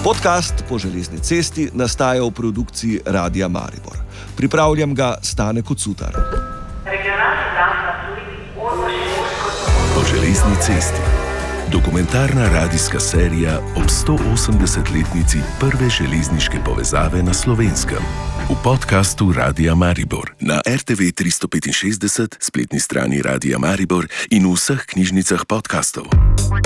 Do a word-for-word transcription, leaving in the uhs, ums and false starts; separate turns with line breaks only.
Podcast Po železni cesti nastaja v produkciji Radia Maribor. Pripravljam ga Stane Kocutar.
Po železni cesti. Dokumentarna radijska serija ob stoosemdesetletnici prve železniške povezave na Slovenskem. V podkastu Radia Maribor na er te ve tristo petinšestdeset, spletni strani Radia Maribor in v vseh knjižnicah podkastov.